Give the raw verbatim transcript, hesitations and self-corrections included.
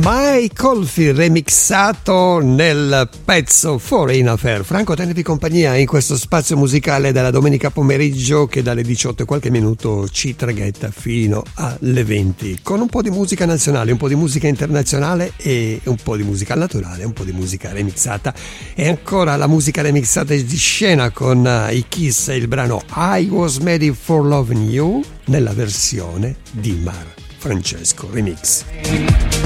Mike Oldfield remixato nel pezzo Foreign Affair. Franco, tenevi compagnia in questo spazio musicale della domenica pomeriggio che dalle diciotto e qualche minuto ci traghetta fino alle venti, con un po' di musica nazionale, un po' di musica internazionale e un po' di musica naturale, un po' di musica remixata e ancora la musica remixata di scena con i Kiss e il brano I Was Made for Loving You nella versione di Mar Francesco Remix.